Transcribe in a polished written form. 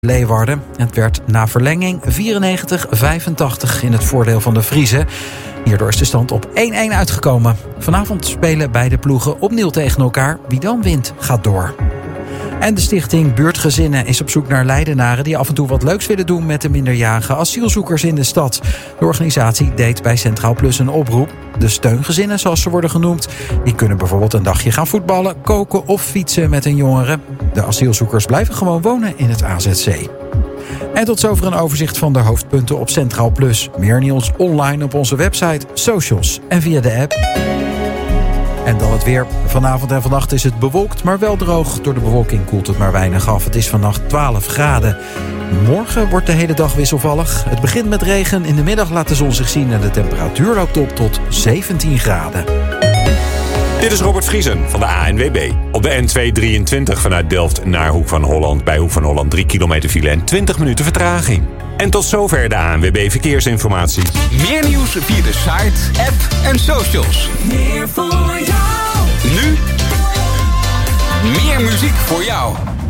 Leeuwarden. Het werd na verlenging 94-85 in het voordeel van de Friezen. Hierdoor is de stand op 1-1 uitgekomen. Vanavond spelen beide ploegen opnieuw tegen elkaar. Wie dan wint, gaat door. En de stichting Buurtgezinnen is op zoek naar Leidenaren die af en toe wat leuks willen doen met de minderjarige asielzoekers in de stad. De organisatie deed bij Centraal Plus een oproep. De steungezinnen, zoals ze worden genoemd, die kunnen bijvoorbeeld een dagje gaan voetballen, koken of fietsen met een jongere. De asielzoekers blijven gewoon wonen in het AZC. En tot zover een overzicht van de hoofdpunten op Centraal Plus. Meer nieuws online op onze website, socials en via de app. En dan het weer. Vanavond en vannacht is het bewolkt, maar wel droog. Door de bewolking koelt het maar weinig af. Het is vannacht 12 graden. Morgen wordt de hele dag wisselvallig. Het begint met regen. In de middag laat de zon zich zien en de temperatuur loopt op tot 17 graden. Dit is Robert Vriesen van de ANWB. Op de N223 vanuit Delft naar Hoek van Holland. Bij Hoek van Holland 3 kilometer file en 20 minuten vertraging. En tot zover de ANWB Verkeersinformatie. Meer nieuws via de site, app en socials. Meer voor jou. Nu, meer muziek voor jou.